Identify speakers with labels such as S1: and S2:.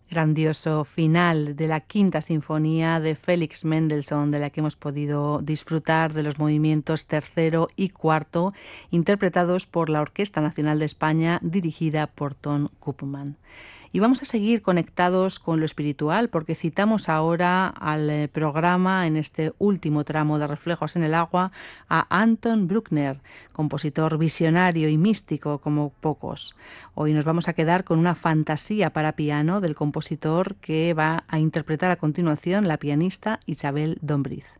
S1: Grandioso final de la Quinta Sinfonía de Félix Mendelssohn, de la que hemos podido disfrutar de los movimientos tercero y cuarto, interpretados por la Orquesta Nacional de España, dirigida por Ton Koopman. Y vamos a seguir conectados con lo espiritual porque citamos ahora al programa, en este último tramo de Reflejos en el Agua, a Anton Bruckner, compositor visionario y místico como pocos. Hoy nos vamos a quedar con una fantasía para piano del compositor que va a interpretar a continuación la pianista Isabel Dombriz.